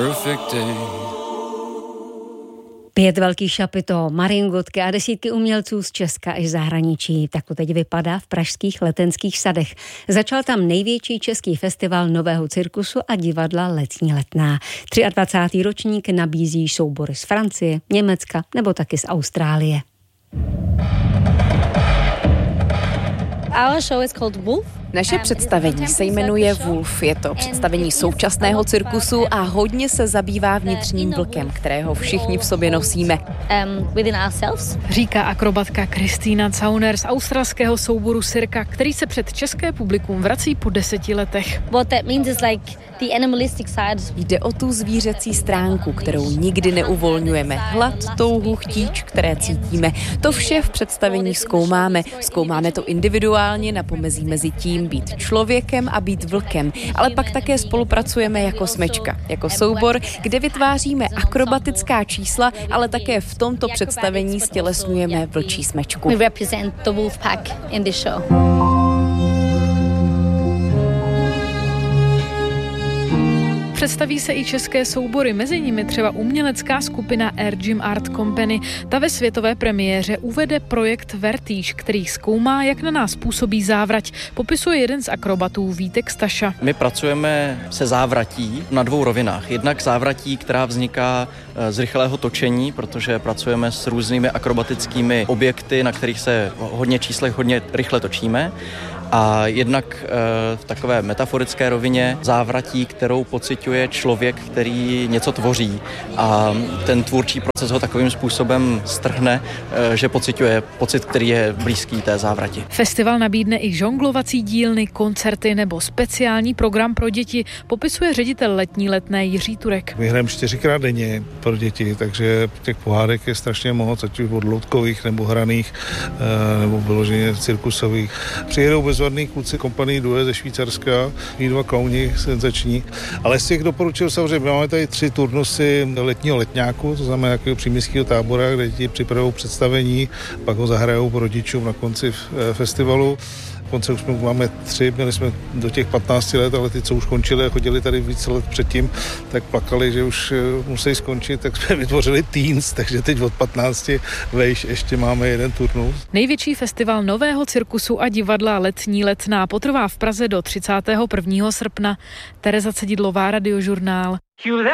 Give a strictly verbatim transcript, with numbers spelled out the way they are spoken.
Pět velkých šapito, maringotky a desítky umělců z Česka i zahraničí. Tak to teď vypadá v pražských Letenských sadech. Začal tam největší český festival nového cirkusu a divadla Letní letná. dvacátý třetí ročník nabízí soubory z Francie, Německa nebo taky z Austrálie. Our show is called Wolf. Naše představení se jmenuje Wolf. Je to představení současného cirkusu a hodně se zabývá vnitřním vlkem, kterého všichni v sobě nosíme. Říká akrobatka Kristýna Zauner z australského souboru Cirka, který se před české publikum vrací po deseti letech. Jde o tu zvířecí stránku, kterou nikdy neuvolňujeme. Hlad, touhu, chtíč, které cítíme. To vše v představení zkoumáme. Zkoumáme to individuálně na pomezí mezi tím být člověkem a být vlkem, ale pak také spolupracujeme jako smečka, jako soubor, kde vytváříme akrobatická čísla, ale také v tomto představení stělesňujeme vlčí smečku. We represent the wolf pack in this show. Představí se i české soubory, mezi nimi třeba umělecká skupina Air Gym Art Company. Ta ve světové premiéře uvede projekt Vertige, který zkoumá, jak na nás působí závrať. Popisuje jeden z akrobatů Vítek Staša. My pracujeme se závratí na dvou rovinách. Jednak závratí, která vzniká z rychlého točení, protože pracujeme s různými akrobatickými objekty, na kterých se v hodně číslech hodně rychle točíme. A jednak e, v takové metaforické rovině závratí, kterou pociťuje člověk, který něco tvoří a ten tvůrčí proces ho takovým způsobem strhne, e, že pociťuje pocit, který je blízký té závrati. Festival nabídne i žonglovací dílny, koncerty nebo speciální program pro děti, popisuje ředitel Letní letné Jiří Turek. My hrajeme čtyřikrát denně pro děti, takže těch pohádek je strašně moc, ať už od loutkových nebo hraných, e, nebo vyloženě cirkusových. Přijedou bez bezvadný kluci kompanii Due ze Švýcarska, ní dva klauni senzační. Ale z těch doporučil samozřejmě, máme tady tři turnusy letního letňáku, to znamená nějakého příměstského tábora, kde děti připravují představení, pak ho zahrajou rodičům na konci festivalu. Konce už máme tři, měli jsme do těch patnácti let, ale ty, co už končili a chodili tady více let předtím, tak plakali, že už musí skončit, tak jsme vytvořili Teens, takže teď od patnácti vejš ještě máme jeden turnus. Největší festival nového cirkusu a divadla Letní letná potrvá v Praze do třicátého prvního srpna. Tereza Cedidlová, Radiožurnál.